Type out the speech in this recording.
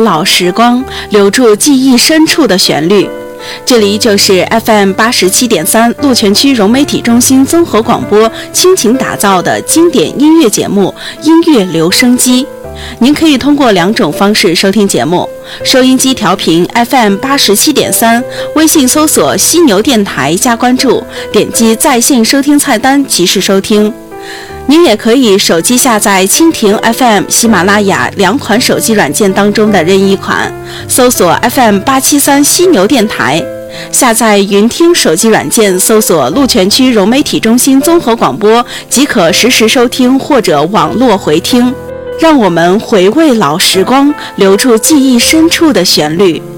老时光，留住记忆深处的旋律。这里就是 FM87.3 鹿泉区融媒体中心综合广播倾情打造的经典音乐节目音乐留声机。您可以通过2种方式收听节目：收音机调频 FM87.3， 微信搜索犀牛电台加关注，点击在线收听菜单即时收听。您也可以手机下载蜻蜓 FM、喜马拉雅2款手机软件当中的任意款，搜索 FM873 犀牛电台，下载云听手机软件，搜索鹿泉区融媒体中心综合广播，即可实时收听或者网络回听。让我们回味老时光，留住记忆深处的旋律。